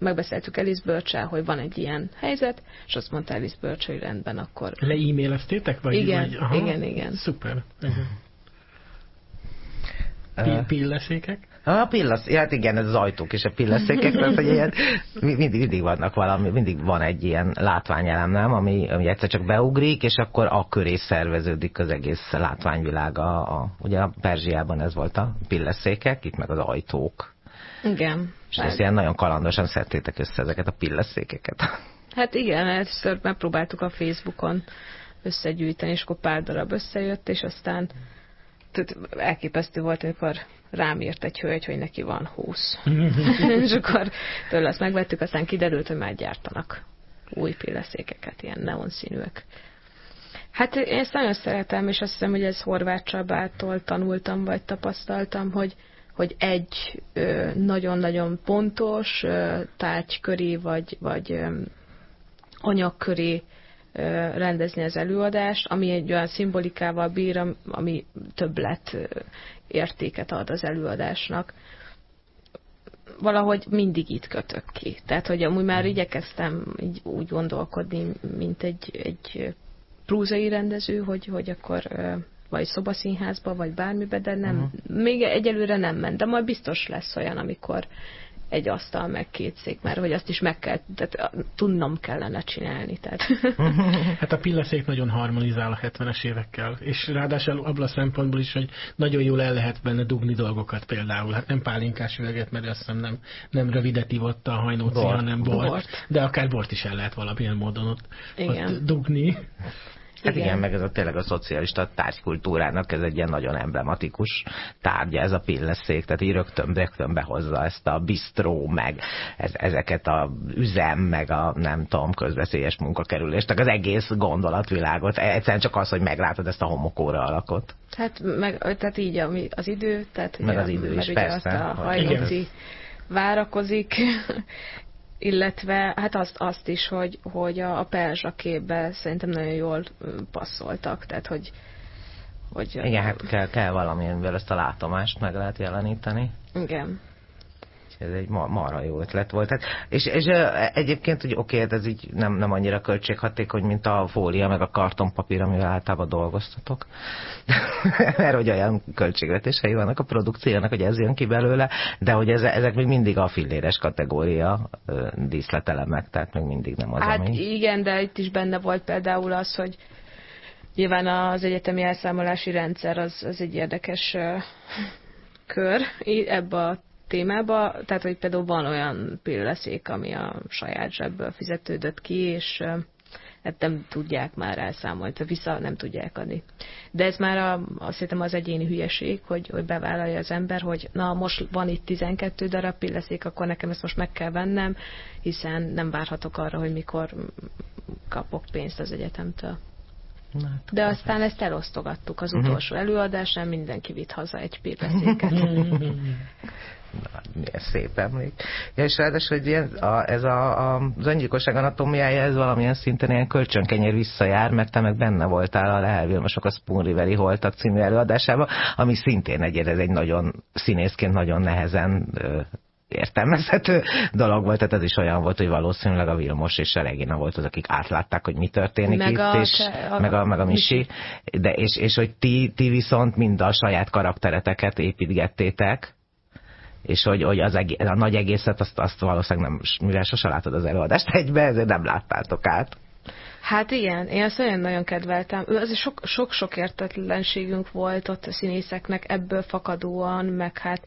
megbeszéltük Alice Birch-el, hogy van egy ilyen helyzet, és azt mondta Alice Birch, hogy rendben, akkor... Le-e-maileztétek? Igen. Szuper. Pilleszékek? Hát igen, ez az ajtók és a pilleszékek, tehát hogy ilyen, mindig vannak valami, mindig van egy ilyen látványelem, nem? Ami egyszer csak beugrik, és akkor a köré szerveződik az egész látványvilág. Ugye a Perzsiában ez volt a pilleszékek, itt meg az ajtók. Igen. És ezt ilyen nagyon kalandosan szedtétek össze ezeket a pilleszékeket. Hát igen, először megpróbáltuk a Facebookon összegyűjteni, és akkor pár darab összejött, és aztán elképesztő volt, amikor rám írt egy hölgy, hogy neki van 20. És akkor tőle azt megvettük, aztán kiderült, hogy már gyártanak új pilleszékeket, ilyen neonszínűek. Hát én ezt nagyon szeretem, és azt hiszem, hogy ez Horváth Csabától tanultam, vagy tapasztaltam, hogy egy nagyon-nagyon pontos tárgyköré, vagy anyagköré rendezni az előadást, ami egy olyan szimbolikával bír, ami többlet értéket ad az előadásnak. Valahogy mindig itt kötök ki. Tehát, hogy amúgy már igyekeztem így úgy gondolkodni, mint egy prózai rendező, hogy akkor vagy szobaszínházba, vagy bármibe, de nem, még egyelőre nem ment, de majd biztos lesz olyan, amikor egy asztal, meg 2 szék, mert hogy azt is meg kell, tehát tudnom kellene csinálni. Tehát. Hát a pilleszék nagyon harmonizál a 70-es évekkel, és ráadásul abban a szempontból is, hogy nagyon jól el lehet benne dugni dolgokat például. Hát nem pálinkás üveget, mert azt hiszem nem rövidet ivott a Hajnóci, hanem bort. De akár bort is el lehet valamilyen módon ott dugni. Hát igen, meg ez tényleg a szocialista tárgykultúrának ez egy ilyen nagyon emblematikus tárgya, ez a pilleszék, tehát így rögtön behozza ezt a bistró, meg ezeket a üzem, meg a nem tudom, közveszélyes munkakerülést, az egész gondolatvilágot, egyszerűen csak az, hogy meglátod ezt a homokóra alakot. Tehát így az idő, tehát meg az idő is, persze. Azt a Hajnóci várakozik, illetve hát azt is, hogy a perzsa képbe szerintem nagyon jól passzoltak, tehát hogy igen, hát kell valamilyen, ezt a látomást meg lehet jeleníteni. Igen. Ez egy marha jó ötlet volt. Hát, és egyébként, hogy oké, ez így nem annyira költséghatékony, mint a fólia, meg a kartonpapír, amivel általában dolgoztatok. Mert hogy olyan költségvetései vannak a produkciónak, hogy ez jön ki belőle, de hogy ezek még mindig a filléres kategória díszletelemek, tehát még mindig nem az, hát igen, de itt is benne volt például az, hogy nyilván az egyetemi elszámolási rendszer az egy érdekes kör ebbe a témába, tehát hogy például van olyan pilleszék, ami a saját zsebből fizetődött ki, és hát nem tudják már elszámolni, vissza nem tudják adni. De ez már azt hiszem az egyéni hülyeség, hogy bevállalja az ember, hogy na most van itt 12 darab pilleszék, akkor nekem ezt most meg kell vennem, hiszen nem várhatok arra, hogy mikor kapok pénzt az egyetemtől. De aztán ezt elosztogattuk az utolsó előadásnál, mindenki vitt haza egy pilleszéket. Milyen szép emlék. Ja, és ráadásul, hogy ez az öngyilkosság anatómiája, ez valamilyen szinten ilyen kölcsönkenyér visszajár, mert te meg benne voltál a Lehel Vilmosok a Spoon River-i Holtak című előadásában, ami szintén ez egy nagyon színészként nagyon nehezen értelmezhető dolog volt, tehát ez is olyan volt, hogy valószínűleg a Vilmos és a Regina volt az, akik átlátták, hogy mi történik meg itt, és meg a Misi, de és hogy ti viszont mind a saját karaktereteket építgettétek, és hogy a nagy egészet azt valószínűleg nem, mivel sose látod az előadást egybe, ezért nem láttátok át. Hát igen, én ezt nagyon-nagyon kedveltem. Az sok-sok értetlenségünk volt ott a színészeknek ebből fakadóan, meg hát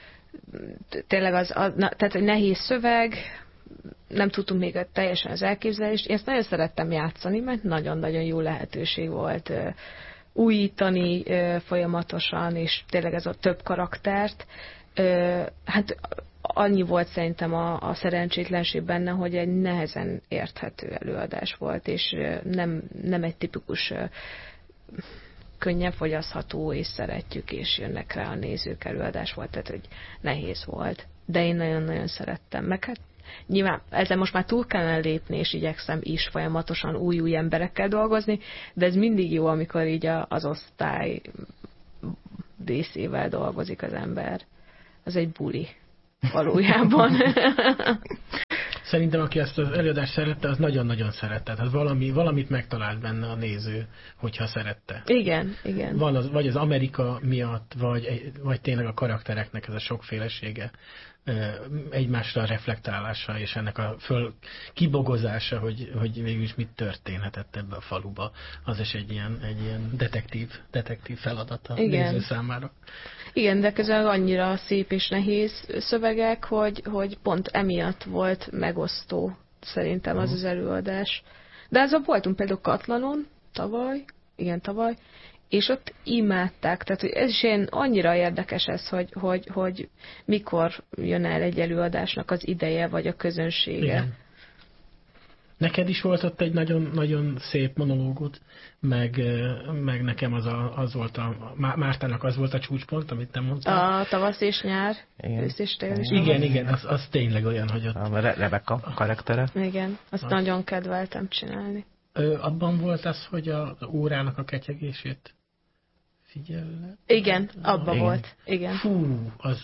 tényleg tehát egy nehéz szöveg, nem tudtunk még teljesen az elképzelést. Én ezt nagyon szerettem játszani, mert nagyon-nagyon jó lehetőség volt újítani folyamatosan, és tényleg ez a több karaktert. Hát annyi volt szerintem a szerencsétlenség benne, hogy egy nehezen érthető előadás volt, és nem egy tipikus könnyen fogyasztható, és szeretjük, és jönnek rá a nézők előadás volt, tehát hogy nehéz volt. De én nagyon-nagyon szerettem. Meg hát nyilván ezzel most már túl kellene lépni, és igyekszem is folyamatosan új emberekkel dolgozni, de ez mindig jó, amikor így az osztály részével dolgozik az ember. Az egy buli valójában. Szerintem, aki ezt az előadást szerette, az nagyon-nagyon szerette. Tehát valamit megtalált benne a néző, hogyha szerette. Igen, igen. Vagy az Amerika miatt, vagy tényleg a karaktereknek ez a sokfélesége, egymásra reflektálása, és ennek a kibogozása, hogy végül is mit történhetett ebbe a faluba, az is egy ilyen detektív feladat a néző számára. Igen, de közben annyira szép és nehéz szövegek, hogy pont emiatt volt megosztó szerintem az előadás. De ezzel voltunk például Katlanon tavaly, és ott imádták, tehát hogy ez is ilyen annyira érdekes ez, hogy mikor jön el egy előadásnak az ideje, vagy a közönsége. Igen. Neked is volt ott egy nagyon szép monológod, meg nekem az volt Mártának az volt a csúcspont, amit te mondtál. A tavasz és nyár, ősz és tél is. Igen, az tényleg olyan, hogy ott... A Rebecca karaktere. Igen, azt nagyon kedveltem csinálni. Abban volt az, hogy az órának a ketyegését figyel. Igen, abban volt. Igen. Fú,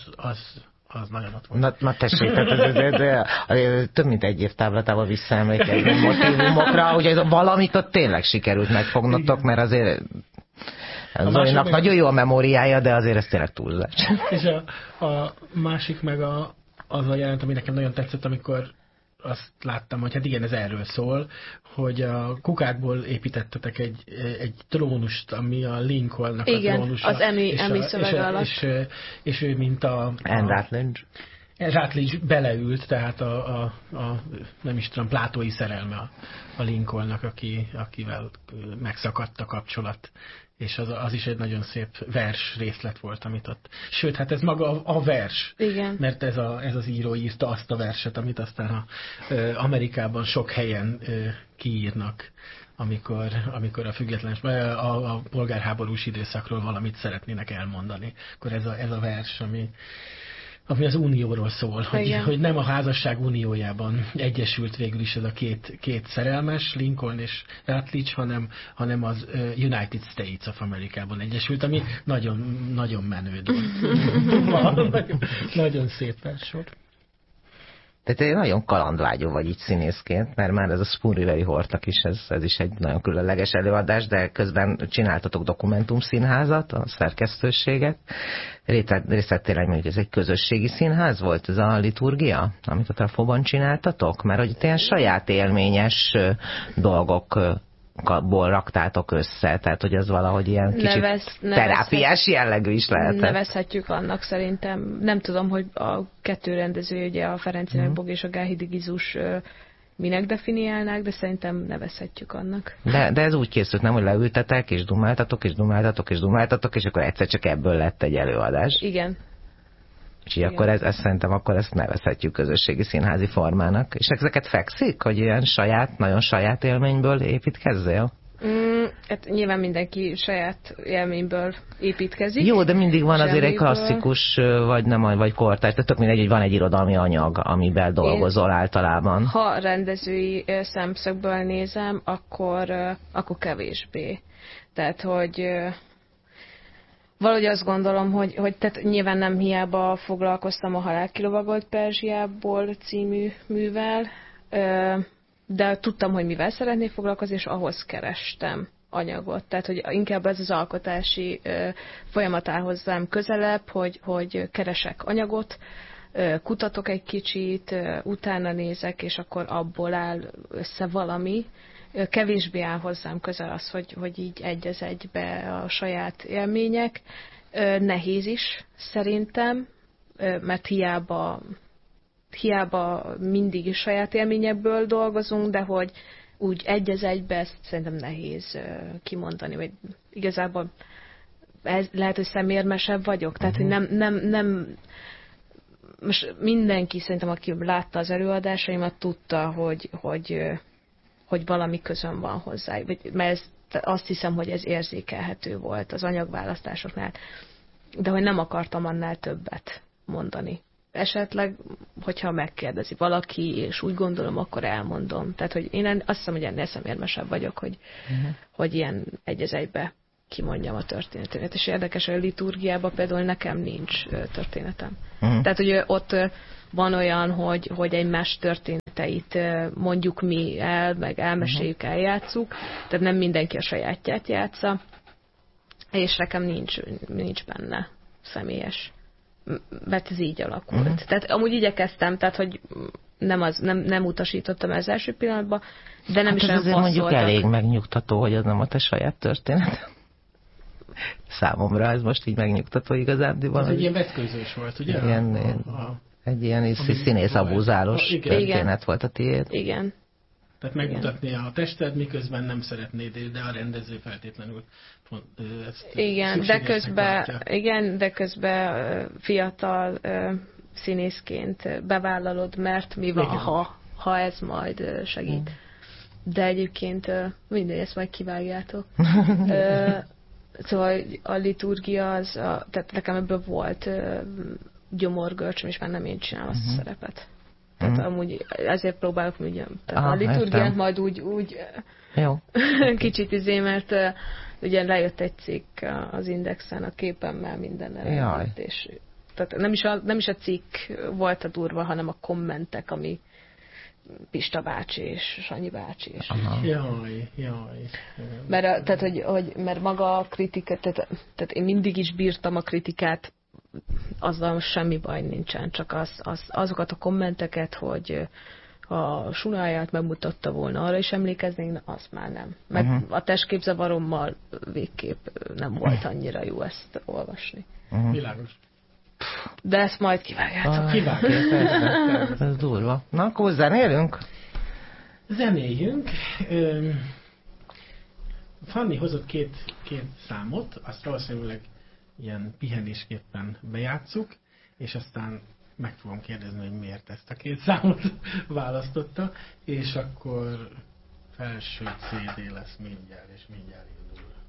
az nagyon ott volt. Na tessék, tehát több mint egy év távlatával visszaemlékezni motívumokra, hogy valamit ott tényleg sikerült megfognotok, mert azért Zolinak nagyon jó a memóriája, de azért ez tényleg túlzás. És a másik meg az a jelent, ami nekem nagyon tetszett, amikor azt láttam, hogy hát igen, ez erről szól, hogy a kukákból építettetek egy trónust, ami a Lincolnnak a trónusa. Az Emmy szövege alatt. És ő, mint Anne Rutledge beleült, tehát a nem is tudom, plátói szerelme a Lincolnnak, akivel megszakadt a kapcsolat. És az is egy nagyon szép vers részlet volt, amit ott... Sőt, hát ez maga a vers. Igen. Mert ez az író írta azt a verset, amit aztán Amerikában sok helyen kiírnak, amikor a független, a polgárháborús időszakról valamit szeretnének elmondani. Akkor ez a vers, ami az unióról szól, hogy nem a házasság uniójában egyesült végül is ez a két szerelmes, Lincoln és Rutledge, hanem az United States of Amerikában egyesült, ami nagyon, nagyon menő dolog. Nagyon szép versor. Tehát egy nagyon kalandvágyó vagy így színészként, mert már ez a Spoon Riveri Hortak is, ez is egy nagyon különleges előadás, de közben csináltatok dokumentumszínházat, a szerkesztőséget. Részt tényleg mondjuk ez egy közösségi színház volt, ez a liturgia, amit a Trafóban csináltatok? Mert hogy ilyen saját élményes dolgokból raktátok össze, tehát hogy ez valahogy ilyen kicsit terápiás jellegű is lehet. Nevezhetjük annak szerintem. Nem tudom, hogy a kettő rendező, ugye a Ferencinek Bog és a Gáhidi Gizus minek definiálnák, de szerintem nevezhetjük annak. De ez úgy készült, nem, hogy leültetek, és dumáltatok, és akkor egyszer csak ebből lett egy előadás. Igen. És akkor szerintem akkor ezt nevezhetjük közösségi színházi formának. És ezeket fekszik, hogy ilyen nagyon saját élményből építkezzél? Hát nyilván mindenki saját élményből építkezik. Jó, de mindig van azért egy klasszikus, vagy kortárs, de tök mindegy, hogy van egy irodalmi anyag, amiben dolgozol általában. Ha rendezői szemszögből nézem, akkor kevésbé. Tehát, hogy valahogy azt gondolom, hogy tehát nyilván nem hiába foglalkoztam a Halál kilovagolt Perzsiából című művel, de tudtam, hogy mivel szeretnék foglalkozni, és ahhoz kerestem anyagot. Tehát, hogy inkább ez az alkotási folyamat áll hozzám közelebb, hogy keresek anyagot, kutatok egy kicsit, utána nézek, és akkor abból áll össze valami. Kevésbé áll hozzám közel az, hogy így egy az egybe a saját élmények. Nehéz is szerintem, mert hiába mindig is saját élményekből dolgozunk, de hogy úgy egy az egybe ezt szerintem nehéz kimondani, vagy igazából lehet, hogy szemérmesebb vagyok, tehát hogy nem most mindenki szerintem, aki látta az előadásaimat, tudta, hogy valami közön van hozzá, mert azt hiszem, hogy ez érzékelhető volt az anyagválasztásoknál, de hogy nem akartam annál többet mondani. Esetleg, hogyha megkérdezi valaki, és úgy gondolom, akkor elmondom. Tehát, hogy én azt hiszem, hogy ennél szemérmesebb vagyok, hogy ilyen egy az egybe kimondjam a történetet. És érdekes, hogy a liturgiában például nekem nincs történetem. Tehát, hogy ott van olyan, hogy egy más történet történeteit mondjuk mi el, meg elmeséljük, eljátszuk, tehát nem mindenki a sajátját játsza, és nekem nincs benne személyes, mert ez így alakult. Tehát amúgy igyekeztem, tehát hogy nem utasítottam az első pillanatban, de nem hát is olyan azért passzoltak. mondjuk elég megnyugtató, hogy az nem a te saját történet. Számomra ez most így megnyugtató igazándiból. Ez egy ilyen vetkőzés volt, ugye? Egy ilyen színészabúzálós történet volt a tiéd. Igen. Tehát megmutatni a tested, miközben nem szeretnéd, de a rendező feltétlenül ezt de közben fiatal színészként bevállalod, mert mi van, ha ez majd segít. De egyébként mindegy, ezt majd kivágjátok. Szóval a liturgia tehát nekem ebből volt gyomorgörcsöm, és már nem én csinálom azt a szerepet. Tehát amúgy ezért próbálok tehát a liturgiát majd úgy jó. kicsit mert ugye lejött egy cikk az Indexen a képemmel mindennel. És tehát nem is a cikk volt a durva, hanem a kommentek, ami Pista bácsi és Sanyi bácsi. És Jaj. Mert maga a kritika, tehát én mindig is bírtam a kritikát, azzal semmi baj nincsen, csak azokat a kommenteket, hogy a suláját megmutatta volna, arra is emlékeznénk, azt már nem. Meg a testképzavarommal végképp nem volt annyira jó ezt olvasni. Világos. De ezt majd kivágjátok. Kivágjátok, ez durva. Na, akkor zenélünk? Zenéljünk. Fanni hozott két számot, azt valószínűleg ilyen pihenésképpen bejátszuk, és aztán meg fogom kérdezni, hogy miért ezt a két számot választotta, és akkor felső CD lesz mindjárt, és mindjárt indul.